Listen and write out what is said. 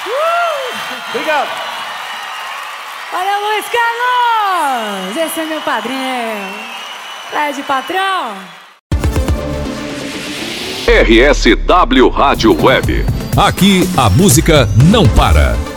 Obrigado. Olha, Luiz Carlos! Esse é meu padrinho. Fred, patrão. RSW Rádio Web. Aqui a música não para.